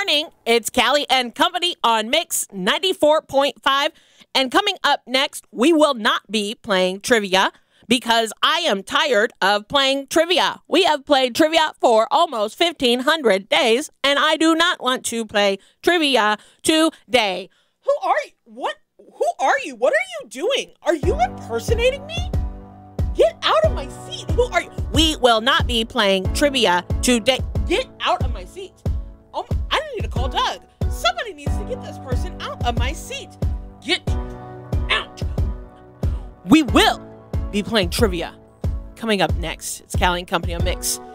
morning. It's Callie and Company on Mix 94.5. And coming up next, we will not be playing trivia because I am tired of playing trivia. We have played trivia for almost 1,500 days, and I do not want to play trivia today. Who are you? Who are you? What are you doing? Are you impersonating me? Get out of my seat. Who are you? We will not be playing trivia today. Get out of my seat. Oh, I need to call Doug. Somebody needs to get this person out of my seat. Get out. We will be playing trivia. Coming up next, it's Callie and Company on Mix